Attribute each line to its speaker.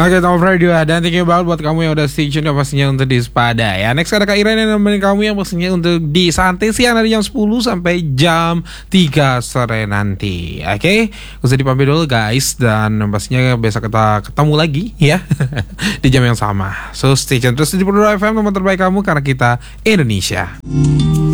Speaker 1: Oke, Top Radio, dan thank you banget buat kamu yang udah stay tune pastinya untuk di Sepada ya. Next ada Kak Ira yang nemenin kamu yang pastinya untuk di Santai Siang dari jam 10 sampai jam 3 sore nanti. Oke, usah dipamit dulu guys, dan pastinya besok kita ketemu lagi ya di jam yang sama. So stay tune terus di Pro FM, teman terbaik kamu karena kita Indonesia.